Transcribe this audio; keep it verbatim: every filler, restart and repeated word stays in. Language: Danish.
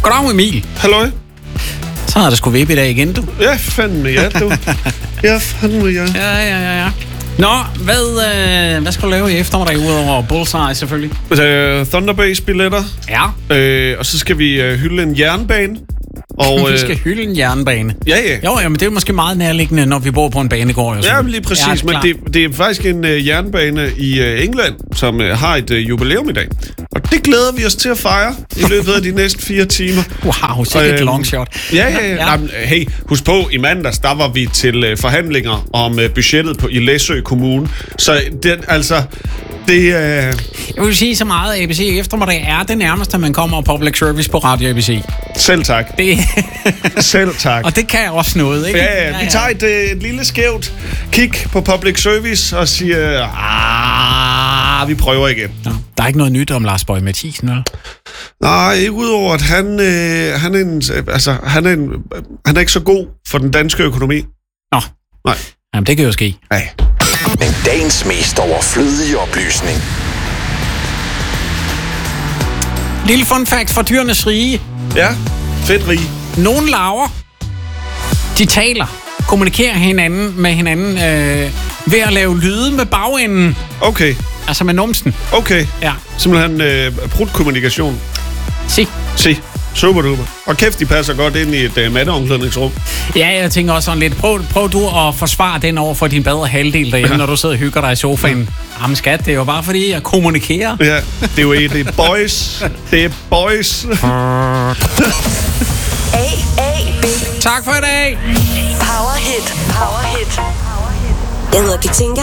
Goddag, Emil. Halløj. Så er der sgu vip i dag igen, du. Ja, fandme ja, du. Ja, fandme ja. Ja, ja, ja, ja. Nå, hvad, øh, hvad skal du lave i eftermiddag, udover Bullseye selvfølgelig? Uh, Thunderbase-billetter. Ja. Øh, og så skal vi uh, hylde en jernbane. Og, vi skal hylde en jernbane. Ja, ja. Jo, ja, men det er måske meget nærliggende, når vi bor på en banegård. Ja, lige præcis. Ja, men det, det er faktisk en uh, jernbane i uh, England, som uh, har et uh, jubilæum i dag. Og det glæder vi os til at fejre i løbet af de næste fire timer. Wow, sikkert et øhm, long shot. Ja, ja, ja. ja. Hey, husk på, i mandags, der var vi til uh, forhandlinger om uh, budgettet på, i Læsø Kommune. Så det, altså... Det, øh... Jeg vil sige så meget, at A B C eftermiddag er det nærmeste, man kommer public service på Radio A B C. Selv tak. Det... Selv tak. Og det kan også noget, ikke? Ja, ja. Vi tager et, et lille skævt kig på public service og siger, ah, vi prøver igen. Nå, der er ikke noget nyt om Lars Boje Mathiesen, eller? Nej, ikke udover, at han, øh, han, er en, altså, han, er en, han er ikke så god for den danske økonomi. Nå. Nej. Jamen, det kan jo ske. Nej. Men dagens mest overflødige oplysning. Lille fun fact fra dyrenes rige. Ja, fedt rige. Nogle larver, de taler, kommunikerer hinanden med hinanden øh, ved at lave lyde med bagenden. Okay. Altså med numsen. Okay. Ja. Simpelthen øh, brudkommunikation. Si. Si. Super duper. Og kæft, de passer godt ind i et uh, matteomklædningsrum. Ja, jeg tænker også sådan lidt, prøv, prøv du at forsvare den over for din bedre halvdel derhjemme, ja. Når du sidder og hygger dig i sofaen. Ja. Jamen skat, det er jo bare fordi, jeg kommunikerer. Ja, det er jo det er boys. Det er boys. A, A, B. Tak for i dag. Power hit. Power hit. Jeg hedder Katinka.